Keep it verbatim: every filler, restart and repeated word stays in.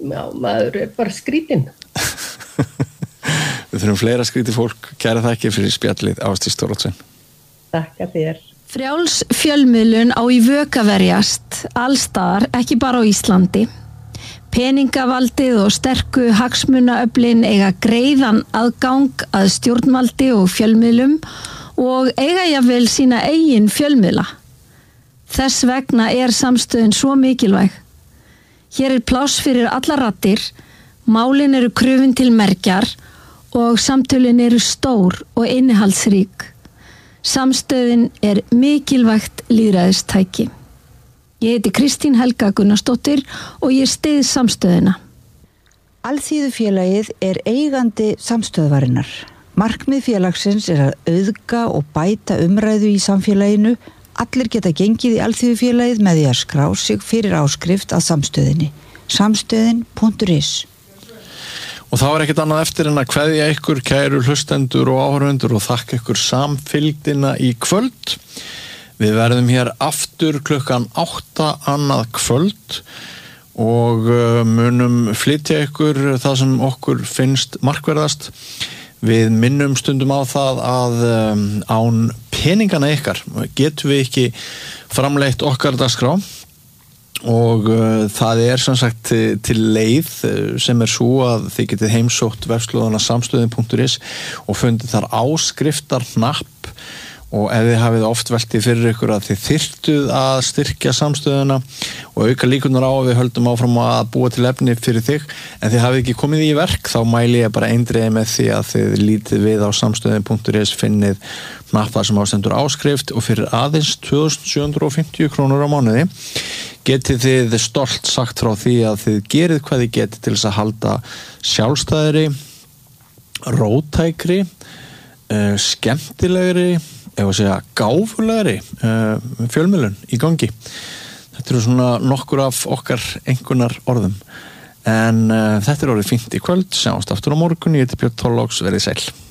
já, maður er bara skrítinn. Við þurfum fleira skrítið fólk. Kæra þakkir fyrir spjallið, Ásdís Thoroddsen. Takk þér. Frjáls fjölmiðlun á í vök að verjast allstaðar, ekki bara á Íslandi. Peningavaldið og sterku hagsmunaöflin eiga greiðan aðgang að stjórnvaldi og fjölmiðlum og eiga jafnvel sína eigin fjölmiðla. Þess vegna er samstöðin svo mikilvæg. Hér er pláss fyrir allar raddir, málin eru krufin til mergjar og samtölin eru stór og innihaldsrík. Samstöðin er mikilvægt lýðræðistæki. Ég heiti Kristín Helga Gunnarsdóttir og ég styð samstöðina. Alþýðufélagið er eigandi samstöðvarinnar. Markmið félagsins er að auðga og bæta umræðu í samfélaginu. Allir geta gengið í Alþýðufélagið með því að skrá sig fyrir áskrift að samstöðinni. samstöðin punktur is. Og þá er ekkert annað eftir en að kveðja ykkur kæru hlustendur og áhorfendur og þakka ykkur samfylgdina í kvöld. Við verðum hér aftur klukkan átta annað kvöld og munum flytja ykkur það sem okkur finnst markverðast. Við minnum stundum á það að án peningana ykkar getum við ekki framleitt okkar dagskrá og uh, það er sem sagt til leið sem er svo að þið getið heimsótt vefslóðana samstöðin punktur is og fundið þar áskriftarhnapp og ef þið hafið oft veltið fyrir ykkur að þið þyrftuð að styrkja samstöðuna og auka líkurnar á að við höldum áfram að búa til efni fyrir þig en þið hafið ekki komið í verk þá mæli ég bara eindreiði með því að þið lítið við á samstöðin punktur is finnið hnappar sem ástendur áskrift og fyrir aðeins tvö þúsund sjö hundruð og fimmtíu krónur á mánuði getið þið stolt sagt frá því að þið gerið hvað þið getið til þess að halda sjálfstæðri, róttækri, uh, skemmtilegri, ef að segja gáfulegri uh, fjölmiðlun í gangi. Þetta eru svona nokkur af okkar einhvernar orðum. En uh, þetta er orðið fínt í kvöld, sjáumst aftur á morgun, ég heiti Björn Thorlags, verið sæl.